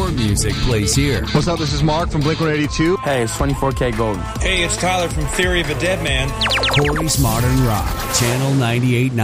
More music plays here. What's up? This is Mark from Blink-182. Hey, it's 24K Golden. Hey, it's Tyler from Theory of a Dead Man. Corey's Modern Rock, Channel 98.9.